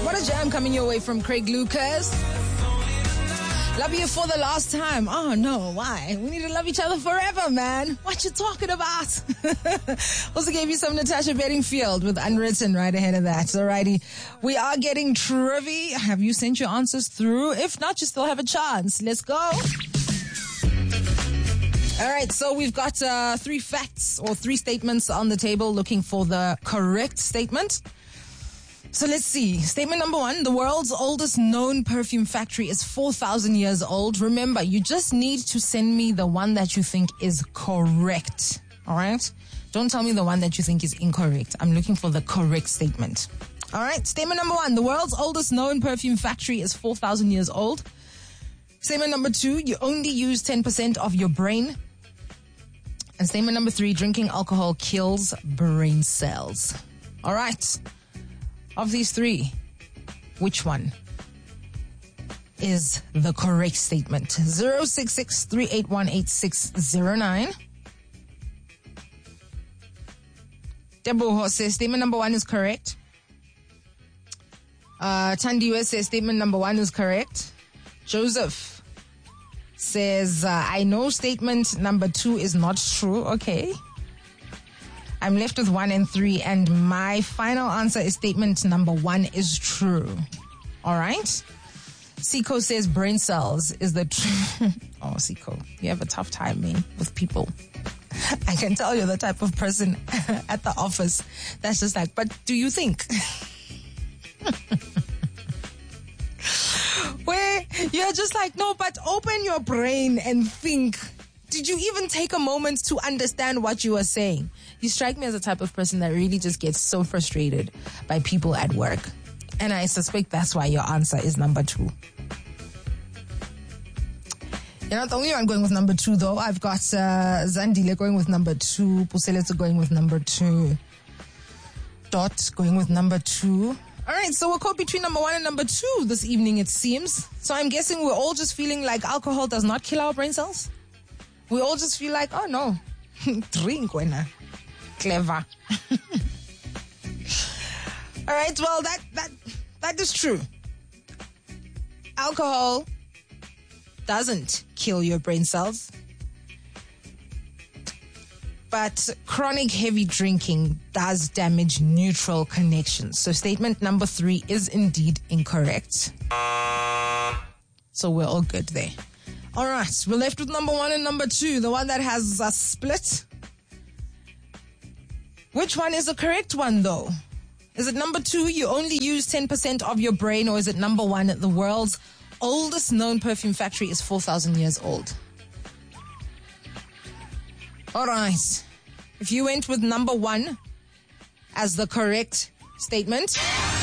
What a jam coming your way from Craig Lucas. Love you for the last time. Oh no, why? We need to love each other forever, man. What you talking about? Also gave you some Natasha Bedingfield with Unwritten right ahead of that. Alrighty. We are getting trivia. Have you sent your answers through? If not, you still have a chance. Let's go. Alright, so we've got 3 facts or 3 statements on the table looking for the correct statement. So let's see. Statement number 1, the world's oldest known perfume factory is 4,000 years old. Remember, you just need to send me the one that you think is correct. All right? Don't tell me the one that you think is incorrect. I'm looking for the correct statement. All right? Statement number 1, the world's oldest known perfume factory is 4,000 years old. Statement number 2, you only use 10% of your brain. And statement number 3, drinking alcohol kills brain cells. All right. Of these 3, which one is the correct statement? 066-381-8609. Deboho says statement number 1 is correct. Tandiwe says statement number 1 is correct. Joseph says, I know statement number 2 is not true. Okay. I'm left with 1 and 3, and my final answer is statement number 1 is true. All right? Siko says brain cells is the true. Oh, Siko, you have a tough time, man, with people. I can tell you're the type of person at the office that's just like, but do you think? Where you're just like, no, but open your brain and think. Did you even take a moment to understand what you are saying? You strike me as a type of person that really just gets so frustrated by people at work. And I suspect that's why your answer is number 2. You're not the only one going with number 2, though. I've got Zandile going with number 2. Puseletso going with number 2. Dot going with number 2. All right, so we're caught between number 1 and number 2 this evening, it seems. So I'm guessing we're all just feeling like alcohol does not kill our brain cells. We all just feel like, oh no, drink, winner. Clever. All right, well, that is true. Alcohol doesn't kill your brain cells. But chronic heavy drinking does damage neutral connections. So statement number 3 is indeed incorrect. So we're all good there. All right, we're left with number 1 and number 2, the one that has a split. Which one is the correct one, though? Is it number 2, you only use 10% of your brain, or is it number 1, the world's oldest known perfume factory is 4,000 years old? All right. If you went with number 1 as the correct statement,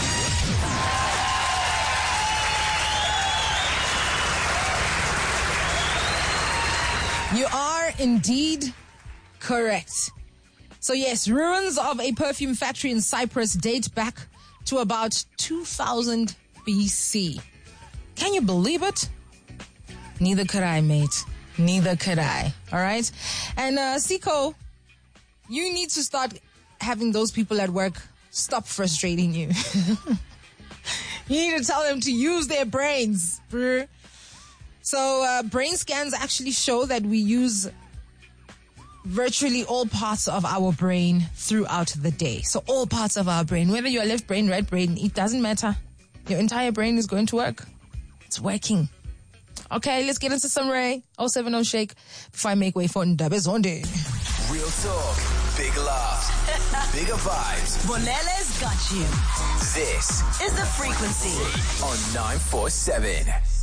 you are indeed correct. So yes, ruins of a perfume factory in Cyprus date back to about 2000 BC. Can you believe it? Neither could I, mate. Neither could I. All right? And Siko, you need to start having those people at work stop frustrating you. You need to tell them to use their brains, bro. So brain scans actually show that we use virtually all parts of our brain throughout the day. So all parts of our brain, whether you're left brain, right brain, it doesn't matter. Your entire brain is going to work. It's working. Okay, let's get into some Ray. 070 Shake before I make way for Ndabe Zonde. Real talk, big laughs, bigger vibes. Bolele's got you. This is The Frequency on 947.